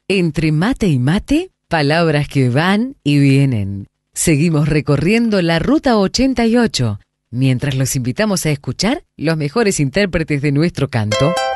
Entre mate y mate, palabras que van y vienen. Seguimos recorriendo la Ruta 88, mientras los invitamos a escuchar los mejores intérpretes de nuestro canto.